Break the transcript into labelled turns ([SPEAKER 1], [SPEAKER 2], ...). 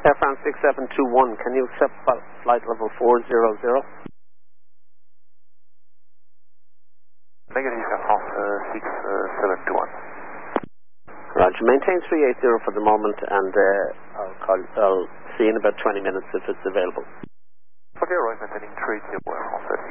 [SPEAKER 1] Air France 6721, can you accept flight level 400?
[SPEAKER 2] Negative, Air France 6721.
[SPEAKER 1] Roger, maintain 380 for the moment, and I'll see you in about 20 minutes if it's available.
[SPEAKER 2] Okay, right, maintaining 380, Air France